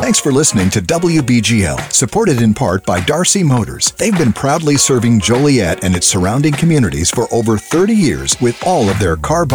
Thanks for listening to WBGL, supported in part by Darcy Motors. They've been proudly serving Joliet and its surrounding communities for over 30 years with all of their car